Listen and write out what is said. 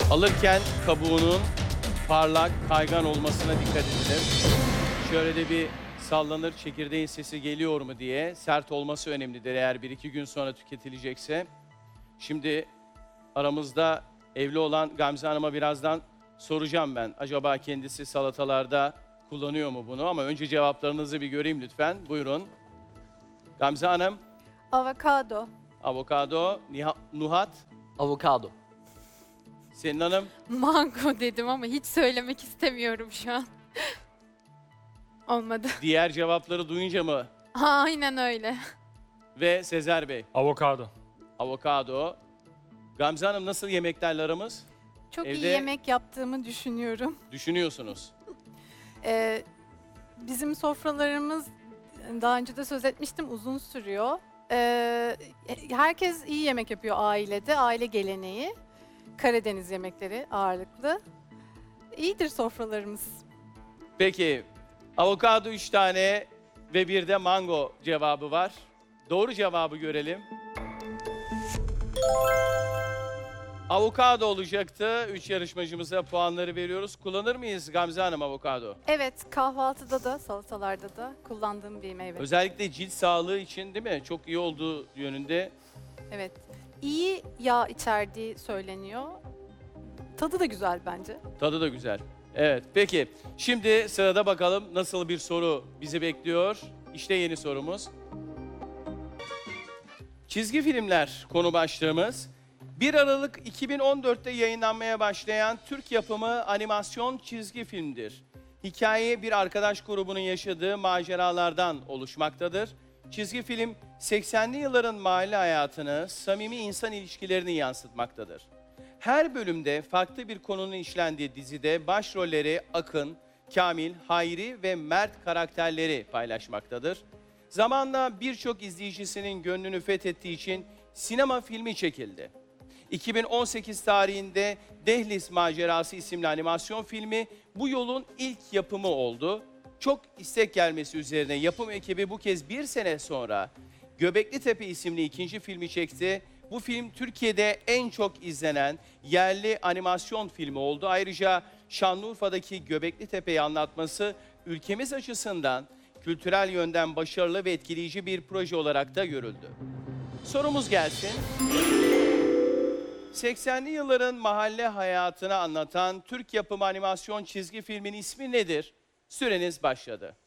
Alırken kabuğunun parlak, kaygan olmasına dikkat edilir. Şöyle de bir sallanır, çekirdeğin sesi geliyor mu diye. Sert olması önemlidir eğer 1-2 gün sonra tüketilecekse. Şimdi aramızda evli olan Gamze Hanım'a birazdan soracağım ben. Acaba kendisi salatalarda kullanıyor mu bunu? Ama önce cevaplarınızı bir göreyim lütfen. Buyurun. Gamze Hanım, Avokado. avokado, Nuhat, Avokado. Selin Hanım, Mango dedim ama hiç söylemek istemiyorum şu an. Olmadı. diğer cevapları duyunca mı? Aynen öyle. Ve Sezer Bey, Avokado. avokado. Gamze Hanım nasıl yemeklerle aramız? Çok iyi Evde- yemek yaptığımı düşünüyorum. Düşünüyorsunuz. Bizim sofralarımız, daha önce de söz etmiştim, uzun sürüyor. Herkes iyi yemek yapıyor ailede, aile geleneği. Karadeniz yemekleri ağırlıklı. İyidir sofralarımız. Peki, avokado 3 tane ve bir de mango cevabı var. Doğru cevabı görelim. Avokado olacaktı. 3 yarışmacımıza puanları veriyoruz. Kullanır mıyız Gamze Hanım avokado? Evet, kahvaltıda da, salatalarda da kullandığım bir meyve. Özellikle cilt sağlığı için değil mi? Çok iyi olduğu yönünde. Evet. İyi yağ içerdiği söyleniyor. Tadı da güzel bence. Tadı da güzel. Evet, peki. Şimdi sırada bakalım nasıl bir soru bizi bekliyor. İşte yeni sorumuz. Çizgi filmler konu başlığımız. 1 Aralık 2014'te yayınlanmaya başlayan Türk yapımı animasyon çizgi filmdir. Hikaye bir arkadaş grubunun yaşadığı maceralardan oluşmaktadır. Çizgi film 80'li yılların mahalle hayatını, samimi insan ilişkilerini yansıtmaktadır. Her bölümde farklı bir konunun işlendiği dizide başrolleri Akın, Kamil, Hayri ve Mert karakterleri paylaşmaktadır. Zamanla birçok izleyicisinin gönlünü fethettiği için sinema filmi çekildi. 2018 tarihinde Dehliz Macerası isimli animasyon filmi bu yolun ilk yapımı oldu. Çok istek gelmesi üzerine yapım ekibi bu kez bir sene sonra Göbekli Tepe isimli ikinci filmi çekti. Bu film Türkiye'de en çok izlenen yerli animasyon filmi oldu. Ayrıca Şanlıurfa'daki Göbekli Tepe'yi anlatması ülkemiz açısından kültürel yönden başarılı ve etkileyici bir proje olarak da görüldü. Sorumuz gelsin. 80'li yılların mahalle hayatını anlatan Türk yapımı animasyon çizgi filmin ismi nedir? Süreniz başladı.